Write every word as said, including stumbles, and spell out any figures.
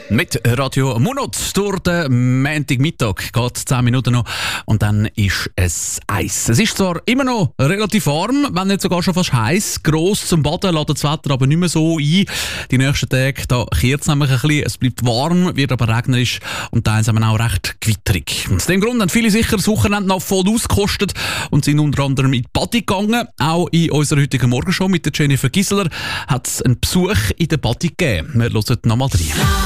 Mit Radio Munot durch den Montagmittag geht zehn Minuten noch und dann ist es Eis. Es ist zwar immer noch relativ warm, wenn nicht sogar schon fast heiß. Gross zum Baden lädt das Wetter aber nicht mehr so ein. Die nächsten Tage da kehrt es nämlich ein bisschen. Es bleibt warm, wird aber regnerisch und teils auch recht gewitterig. Aus dem Grund haben viele sicher das Wochenende noch voll ausgekostet und sind unter anderem in die Party gegangen. Auch in unserer heutigen Morgenshow mit der Jennifer Gisler hat es einen Besuch in der Party gegeben. Wir hören nochmal rein.